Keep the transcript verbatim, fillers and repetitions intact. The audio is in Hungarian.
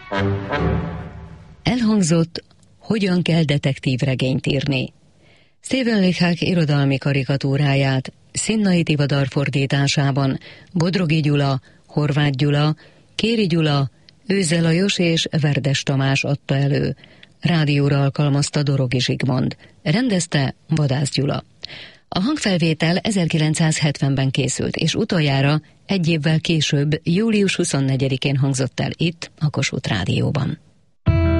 Elhangzott, hogyan kell detektív regényt írni. Stephen Leacock irodalmi karikatúráját Szinnai Tivadar fordításában Bodrogi Gyula, Horváth Gyula, Kéri Gyula, Őze Lajos és Verdes Tamás adta elő. Rádióra alkalmazta Dorogi Zsigmond. Rendezte Vadász Gyula. A hangfelvétel ezerkilencszázhetvenben készült, és utoljára egy évvel később, július huszonnegyedikén hangzott el itt, a Kossuth Rádióban.